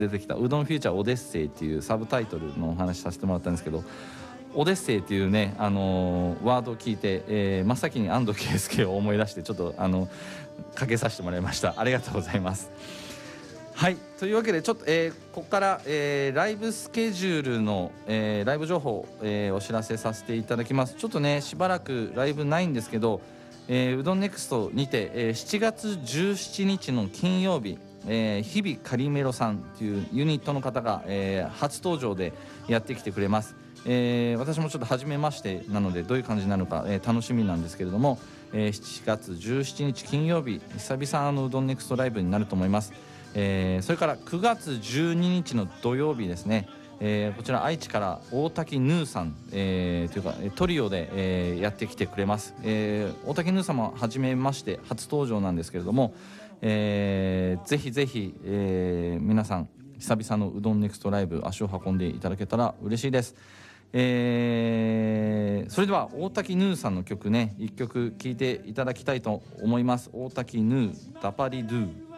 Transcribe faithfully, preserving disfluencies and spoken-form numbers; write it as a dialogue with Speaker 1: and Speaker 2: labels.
Speaker 1: 出てきたうどんフューチャーオデッセイっていうサブタイトルのお話させてもらったんですけど、オデッセイっていうね、あのー、ワードを聞いて、えー、真っ先に安藤圭介を思い出してちょっとあのかけさせてもらいました。ありがとうございます。はい、というわけでちょっと、えー、ここから、えー、ライブスケジュールの、えー、ライブ情報、えー、お知らせさせていただきます。ちょっとねしばらくライブないんですけど、えー、うどんネクストにて、えー、しちがつじゅうしちにちの金曜日、えー、日々カリメロさんというユニットの方が、えー、初登場でやってきてくれます。えー、私もちょっと初めましてなのでどういう感じになるのか、えー、楽しみなんですけれども、えー、しちがつじゅうしちにち金曜日久々のうどんネクストライブになると思います。えー、それからくがつじゅうににちの土曜日ですね、えー、こちら愛知から大滝ヌーさん、えー、というかトリオで、えー、やってきてくれます。えー、大滝ヌー様はじめまして初登場なんですけれども、えー、ぜひぜひ、えー、皆さん久々のうどんネクストライブ足を運んでいただけたら嬉しいです。えー、それでは大滝ヌーさんの曲ねいっきょく聴いていただきたいと思います。大滝ヌーダパリドゥ。